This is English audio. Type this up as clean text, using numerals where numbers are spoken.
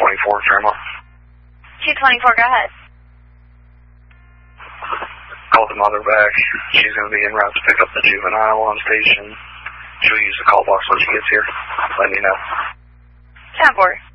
Fairmont. 224, go ahead. Called the mother back. She's going to be en route to pick up the juvenile on station. She'll use the call box when she gets here. Let me know. 10-4.